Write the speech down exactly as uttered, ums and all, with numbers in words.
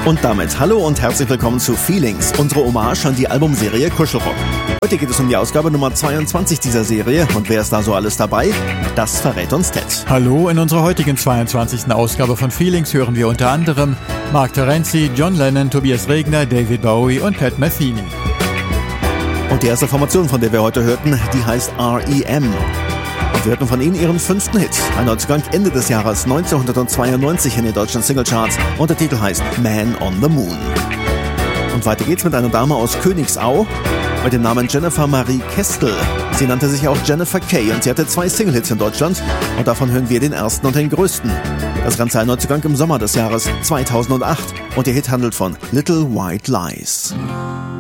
Und damit hallo und herzlich willkommen zu Feelings, unsere Hommage an die Albumserie Kuschelrock. Heute geht es um die Ausgabe Nummer zweiundzwanzig dieser Serie und wer ist da so alles dabei? Das verrät uns Ted. Hallo, in unserer heutigen zweiundzwanzigsten Ausgabe von Feelings hören wir unter anderem Mark Terenzi, John Lennon, Tobias Regner, David Bowie und Pat Metheny. Und die erste Formation, von der wir heute hörten, die heißt R E M. Und wir hörten von ihnen ihren fünften Hit, ein Neuzugang Ende des Jahres neunzehnhundertzweiundneunzig in den deutschen Singlecharts und der Titel heißt Man on the Moon. Und weiter geht's mit einer Dame aus Königsau mit dem Namen Jennifer Marie Kestel. Sie nannte sich auch Jennifer Kay und sie hatte zwei Single-Hits in Deutschland und davon hören wir den ersten und den größten. Das Ganze ein Neuzugang im Sommer des Jahres zweitausendacht und der Hit handelt von Little White Lies.